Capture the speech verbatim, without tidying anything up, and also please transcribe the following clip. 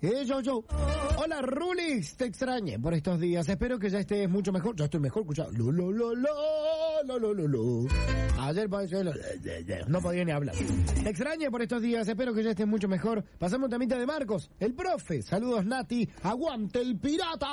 Eh, yo, yo. Hola, Rulix, te extrañé por estos días. Espero que ya estés mucho mejor. Ya estoy mejor, escuchado. Lo, lo, lo, lo, lo, lo, lo, lo. Ayer no podía ni hablar. Te extrañé por estos días. Espero que ya estés mucho mejor. Pasamos un temita de Marcos, el profe. Saludos, Nati. Aguante el pirata.